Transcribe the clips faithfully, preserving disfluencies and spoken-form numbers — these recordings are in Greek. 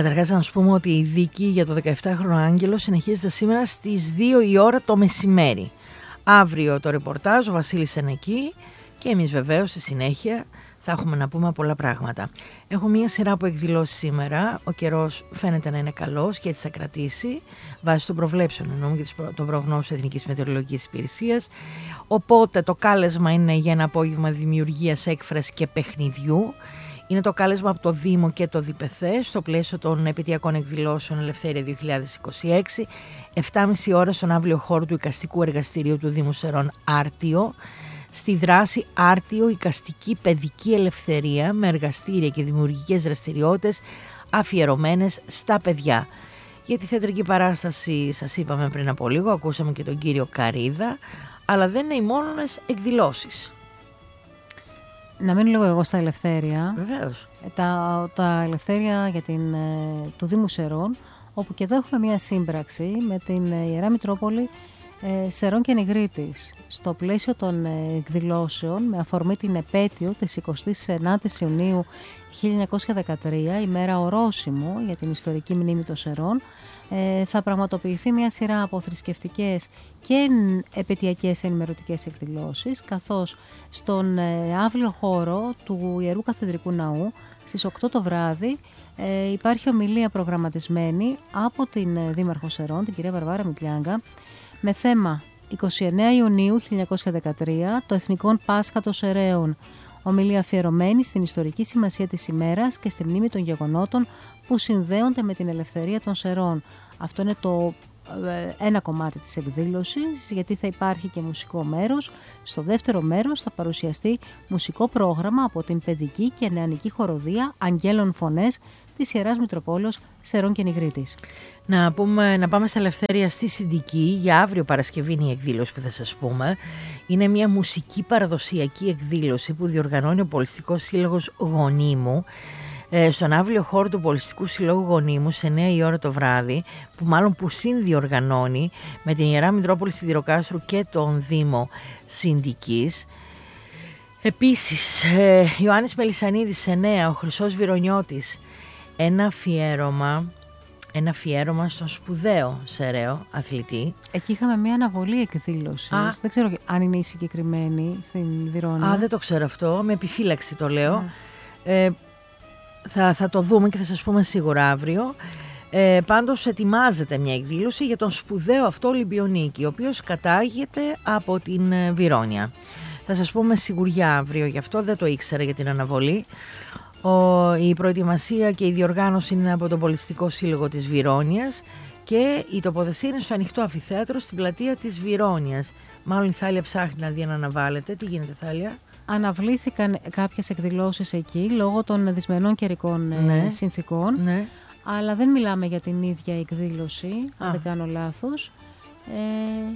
Καταρχάς να σου πούμε ότι η δίκη για το δεκαεφτάχρονο Άγγελο συνεχίζεται σήμερα στις δύο η ώρα το μεσημέρι. Αύριο το ρεπορτάζ, ο Βασίλης είναι εκεί και εμείς βεβαίως στη συνέχεια θα έχουμε να πούμε πολλά πράγματα. Έχω μία σειρά από εκδηλώσεις σήμερα. Ο καιρός φαίνεται να είναι καλός και έτσι θα κρατήσει βάσει των προβλέψεων, εννοούμε και των προγνώσεων Εθνικής Μετεωρολογικής Υπηρεσίας. Οπότε το κάλεσμα είναι για ένα απόγευμα δημιουργίας, έκφρασης και παιχνιδιού. Είναι το κάλεσμα από το Δήμο και το ΔΙΠΕΘΕ στο πλαίσιο των επαιτειακών εκδηλώσεων Ελευθέρια δύο χιλιάδες είκοσι έξι, επτά και μισή ώρα στον αύριο χώρο του Οικαστικού Εργαστηρίου του Δήμου Σερών Άρτιο, στη δράση Άρτιο Οικαστική Παιδική Ελευθερία, με εργαστήρια και δημιουργικές δραστηριότητες αφιερωμένες στα παιδιά. Για τη θεατρική παράσταση σας είπαμε πριν από λίγο, ακούσαμε και τον κύριο Καρίδα, αλλά δεν είναι οι μόνες εκδηλώσεις. Να μείνω λίγο εγώ στα Ελευθέρια. Βεβαίως. Τα, τα Ελευθέρια για την, του Δήμου Σερών, όπου και εδώ έχουμε μια σύμπραξη με την Ιερά Μητρόπολη ε, Σερών και Νιγρίτης. Στο πλαίσιο των εκδηλώσεων, με αφορμή την επέτειο της εικοστής ενάτης Ιουνίου χίλια εννιακόσια δεκατρία, ημέρα ορόσημο για την ιστορική μνήμη των Σερών, ε, θα πραγματοποιηθεί μια σειρά από θρησκευτικές και επαιτειακές ενημερωτικές εκδηλώσεις, καθώς στον ε, αύριο χώρο του Ιερού Καθεδρικού Ναού στις οκτώ το βράδυ ε, υπάρχει ομιλία προγραμματισμένη από την ε, Δήμαρχο Σερών, την κυρία Βαρβάρα Μητλιάγκα, με θέμα εικοστή ενάτη Ιουνίου χίλια εννιακόσια δεκατρία, το Εθνικό Πάσχα των Σεραίων. Ομιλία αφιερωμένη στην ιστορική σημασία της ημέρας και στη μνήμη των γεγονότων που συνδέονται με την ελευθερία των Σερών. Αυτό είναι το ε, ένα κομμάτι της εκδήλωσης, γιατί θα υπάρχει και μουσικό μέρος. Στο δεύτερο μέρος θα παρουσιαστεί μουσικό πρόγραμμα από την παιδική και νεανική χοροδία Αγγέλων Φωνές της Ιεράς Μητροπόλεως Σερών και Νιγρίτης. Να, πούμε, να πάμε στα Ελευθέρια στη Συντική. Για αύριο Παρασκευή είναι η εκδήλωση που θα σας πούμε. Είναι μια μουσική παραδοσιακή εκδήλωση που διοργανώνει ο Πολιστικός Σύλλογος Γονίμου ε, στον αύριο χώρο του Πολιστικού Συλλόγου Γονίμου σε εννιά η ώρα το βράδυ, που μάλλον που συνδιοργανώνει με την Ιερά Μητρόπολη Σιδηροκάστρου και τον Δήμο Συντικής. Επίσης, ε, Ιωάννης Μελισσανίδης εννιά, ο Χρυσός Βυρονιώτης, ένα αφιέρωμα, ένα αφιέρωμα στον σπουδαίο Σεραίο αθλητή. Εκεί είχαμε μια αναβολή εκδήλωσης. Α, δεν ξέρω αν είναι η συγκεκριμένη στην Βυρώνια. Α, δεν το ξέρω αυτό. Με επιφύλαξη το λέω. Ε, θα, θα το δούμε και θα σας πούμε σίγουρα αύριο. Ε, πάντως ετοιμάζεται μια εκδήλωση για τον σπουδαίο αυτό Ολυμπιονίκη, ο οποίος κατάγεται από την Βυρώνια. Θα σας πούμε σιγουριά αύριο, γι' αυτό δεν το ήξερα για την αναβολή. Ο, η προετοιμασία και η διοργάνωση είναι από τον Πολιστικό Σύλλογο της Βυρώνιας και η τοποθεσία είναι στο ανοιχτό αμφιθέατρο στην πλατεία της Βυρώνιας. Μάλλον η Θάλια ψάχνει να δει αν αναβάλλεται. Τι γίνεται, Θάλια? Αναβλήθηκαν κάποιες εκδηλώσεις εκεί λόγω των δυσμενών καιρικών ναι. συνθήκων, ναι. αλλά δεν μιλάμε για την ίδια εκδήλωση, Α. αν δεν κάνω λάθος. Ε...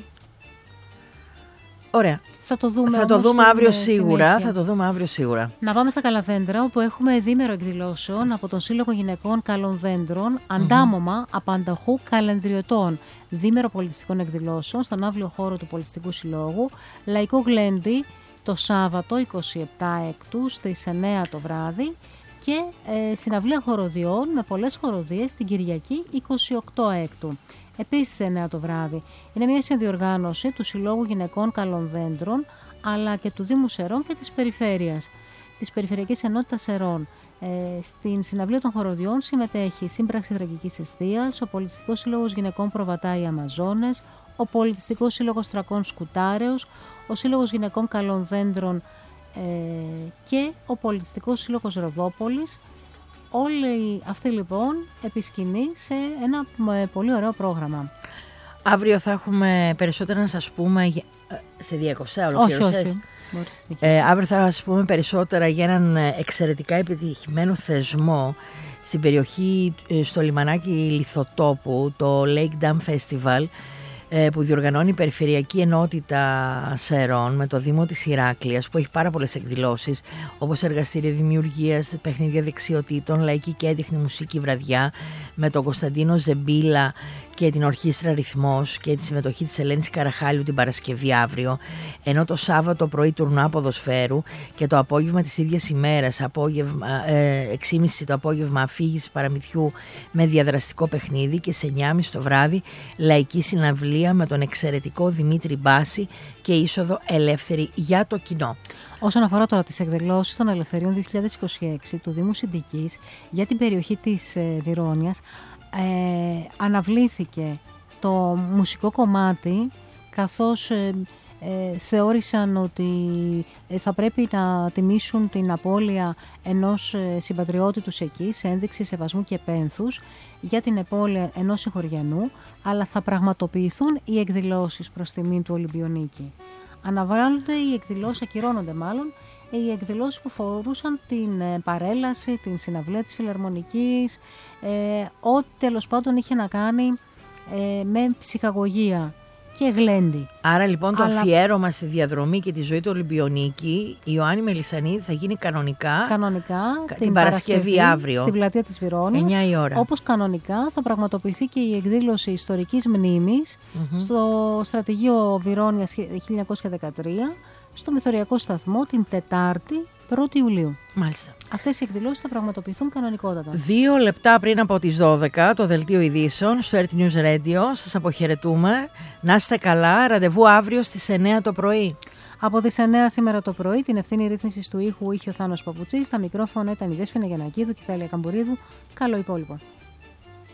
Ωραία. Θα το δούμε, θα το δούμε αύριο σίγουρα. Θα το δούμε αύριο σίγουρα. Να πάμε στα Καλαδέντρα, όπου έχουμε δίμερο εκδηλώσεων από τον Σύλλογο Γυναικών Καλών Δέντρων, αντάμωμα mm-hmm. απανταχού καλενδριωτών. Δίμερο πολιτιστικών εκδηλώσεων στον αύριο χώρο του Πολιτιστικού Συλλόγου. Λαϊκό γλέντι το Σάββατο εικοστή εβδόμη έκτου στις εννιά το βράδυ και ε, συναυλία χοροδιών με πολλές χοροδίες την Κυριακή εικοστή ογδόη έκτου. Επίσης εννιά το βράδυ. Είναι μια συνδιοργάνωση του Συλλόγου Γυναικών Καλών Δέντρων, αλλά και του Δήμου Σερών και της Περιφέρειας, της Περιφερειακής Ενότητας Σερών. Ε, στην συναυλία των χοροδιών συμμετέχει η Σύμπραξη Θρακικής Εστίας, ο Πολιτιστικός Σύλλογος Γυναικών Προβατάι Αμαζόνες, ο Πολιτιστικός Σύλλογος Τρακών Σκουτάρεως, ο Σύλλογος Γυναικών Καλών Δέντρων ε, και ο Πολιτιστικός Σύλλογος Ροδόπολης. Όλοι αυτοί λοιπόν επισκηνεί σε ένα πολύ ωραίο πρόγραμμα. Αύριο θα έχουμε περισσότερα να σας πούμε. Σε διέκοψα, ολοκληρώσες? Όχι, όχι. Ε, αύριο θα σας πούμε περισσότερα για έναν εξαιρετικά επιτυχημένο θεσμό στην περιοχή, στο λιμανάκι Λιθοτόπου, το Lake Dam Festival, που διοργανώνει η Περιφερειακή Ενότητα Σερών με το Δήμο της Ηράκλειας, που έχει πάρα πολλές εκδηλώσεις όπως εργαστήρια δημιουργίας, παιχνίδια δεξιοτήτων, λαϊκή και έντεχνη μουσική βραδιά με τον Κωνσταντίνο Ζεμπίλα και την ορχήστρα Ρυθμός και τη συμμετοχή της Ελένης Καραχάλιου την Παρασκευή αύριο, ενώ το Σάββατο πρωί τουρνουά ποδοσφαίρου και το απόγευμα της ίδιας ημέρας, απόγευμα, ε, έξι και μισή το απόγευμα αφήγηση παραμυθιού με διαδραστικό παιχνίδι και σε εννιά και μισή το βράδυ λαϊκή συναυλία με τον εξαιρετικό Δημήτρη Μπάση και είσοδο ελεύθερη για το κοινό. Όσον αφορά τώρα τις εκδηλώσεις των Ελευθεριών δύο χιλιάδες είκοσι έξι του Δήμου Συντικής για την περιοχή της ε, Βυρώνιας, ε, αναβλήθηκε το μουσικό κομμάτι, καθώς ε, ε, θεώρησαν ότι θα πρέπει να τιμήσουν την απώλεια ενός ε, συμπατριώτη τους εκεί σε ένδειξη σεβασμού και πένθους για την απώλεια ενός συγχωριανού, αλλά θα πραγματοποιηθούν οι εκδηλώσεις προς τιμή του Ολυμπιονίκη. Αναβάλλονται οι εκδηλώσεις, ακυρώνονται μάλλον, οι εκδηλώσεις που φορούσαν την ε, παρέλαση, την συναυλία της Φιλαρμονικής, ε, ό,τι τέλος πάντων είχε να κάνει ε, με ψυχαγωγία και γλέντι. Άρα λοιπόν το Αλλά... αφιέρωμα στη διαδρομή και τη ζωή του Ολυμπιονίκη, η Ιωάννη Μελισσανίδη θα γίνει κανονικά, κανονικά την, την Παρασκευή, Παρασκευή αύριο στην πλατεία της Βυρώνιας, εννιά η ώρα. Όπως κανονικά θα πραγματοποιηθεί και η εκδήλωση ιστορικής μνήμης mm-hmm. στο στρατηγείο Βυρώνιας χίλια εννιακόσια δεκατρία, στο Μεθοριακό Σταθμό την Τετάρτη πρώτη Ιουλίου. Μάλιστα. Αυτές οι εκδηλώσεις θα πραγματοποιηθούν κανονικότατα. Δύο λεπτά πριν από τις δώδεκα το δελτίο ειδήσεων στο Earth News Radio. Σας αποχαιρετούμε. Να είστε καλά. Ραντεβού αύριο στις εννιά το πρωί. Από τις εννιά σήμερα το πρωί την ευθύνη ρύθμισης του ήχου είχε ο Θάνος Παπουτσής. Στα μικρόφωνα ήταν η Δέσποινα Γιαννακίδου και η Θάλια Καμπουρίδου. Καλό υπόλοιπο.